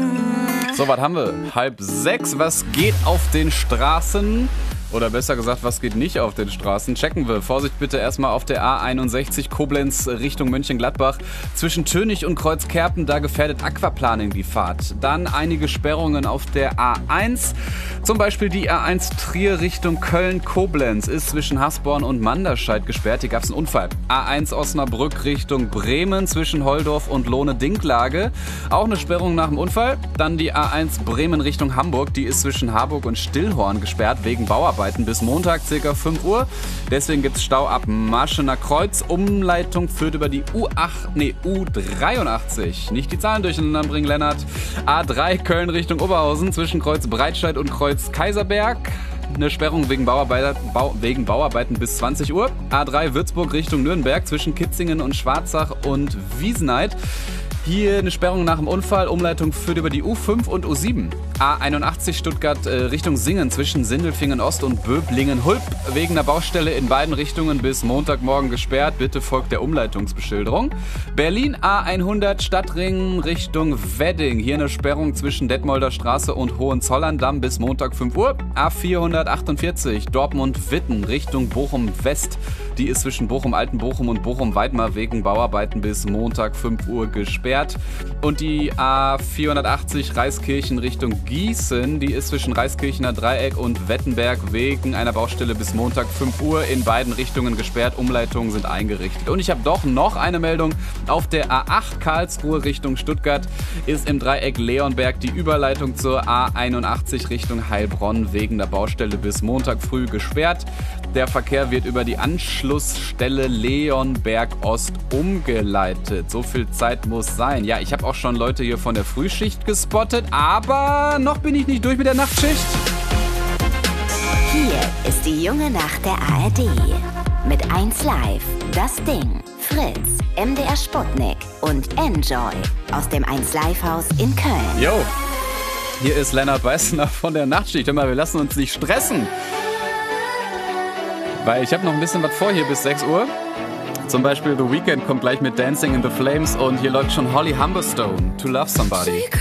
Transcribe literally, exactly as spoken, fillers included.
So, was haben wir? Halb sechs. Was geht auf den Straßen? Oder besser gesagt, was geht nicht auf den Straßen? Checken wir. Vorsicht bitte erstmal auf der A einundsechzig Koblenz Richtung Mönchengladbach. Zwischen Tönig und Kreuzkerpen, da gefährdet Aquaplaning die Fahrt. Dann einige Sperrungen auf der A eins. Zum Beispiel die A eins Trier Richtung Köln-Koblenz ist zwischen Hasborn und Manderscheid gesperrt. Hier gab es einen Unfall. A eins Osnabrück Richtung Bremen zwischen Holdorf und Lohne-Dinklage. Auch eine Sperrung nach dem Unfall. Dann die A eins Bremen Richtung Hamburg. Die ist zwischen Harburg und Stillhorn gesperrt wegen Bauarbeiten bis Montag ca. fünf Uhr. Deswegen gibt es Stau ab Marschener Kreuz. Umleitung führt über die U acht, nee, U dreiundachtzig. Nicht die Zahlen durcheinander bringen, Lennart. A drei Köln Richtung Oberhausen zwischen Kreuz Breitscheid und Kreuz Kaiserberg. Eine Sperrung wegen, Bauarbeiter, Bau, wegen Bauarbeiten bis zwanzig Uhr. A drei Würzburg Richtung Nürnberg zwischen Kitzingen und Schwarzach und Wiesenheid. Hier eine Sperrung nach dem Unfall. Umleitung führt über die U fünf und U sieben. A einundachtzig Stuttgart äh, Richtung Singen zwischen Sindelfingen Ost und Böblingen-Hulp. Wegen der Baustelle in beiden Richtungen bis Montagmorgen gesperrt. Bitte folgt der Umleitungsbeschilderung. Berlin A hundert Stadtring Richtung Wedding. Hier eine Sperrung zwischen Detmolder Straße und Hohenzollern-Damm bis Montag fünf Uhr. A vierhundertachtundvierzig Dortmund-Witten Richtung Bochum-West. Die ist zwischen Bochum-Altenbochum und Bochum-Weidmar wegen Bauarbeiten bis Montag fünf Uhr gesperrt. Und die A vierhundertachtzig Reiskirchen Richtung Gießen, die ist zwischen Reiskirchener Dreieck und Wettenberg wegen einer Baustelle bis Montag fünf Uhr in beiden Richtungen gesperrt. Umleitungen sind eingerichtet. Und ich habe doch noch eine Meldung. Auf der A acht Karlsruhe Richtung Stuttgart ist im Dreieck Leonberg die Überleitung zur A einundachtzig Richtung Heilbronn wegen der Baustelle bis Montag früh gesperrt. Der Verkehr wird über die Anschlussstelle Leonberg Ost umgeleitet. So viel Zeit muss sein. Ja, ich habe auch schon Leute hier von der Frühschicht gespottet, aber noch bin ich nicht durch mit der Nachtschicht. Hier ist die junge Nacht der A R D. Mit eins Live, Das Ding, Fritz, M D R Sputnik und Enjoy aus dem eins Live Haus in Köln. Jo, hier ist Lennart Beißner von der Nachtschicht. Hör mal, wir lassen uns nicht stressen. Weil ich habe noch ein bisschen was vor hier bis sechs Uhr. Zum Beispiel The Weeknd kommt gleich mit Dancing in the Flames und hier läuft schon Holly Humberstone, To Love Somebody.